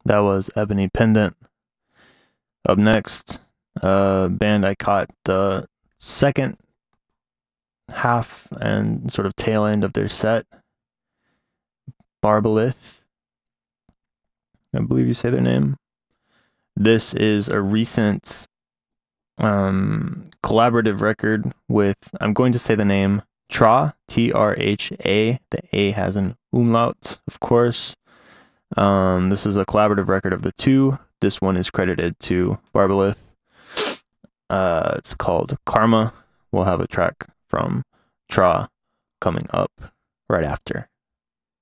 That was Ebony Pendant. Up next, band I caught the second half and sort of tail end of their set, Barbalith. I believe you say their name. This is a recent collaborative record with, I'm going to say the name, Trha, Trha. The A has an umlaut, of course. This is a collaborative record of the two. This one is credited to Barbalith. It's called Karma. We'll have a track from Trha coming up right after.